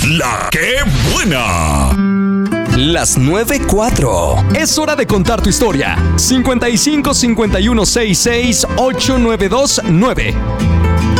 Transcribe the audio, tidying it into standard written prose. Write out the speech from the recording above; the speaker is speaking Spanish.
La que buena. Las 9:04. Es hora de contar tu historia. 55 51 66 8929.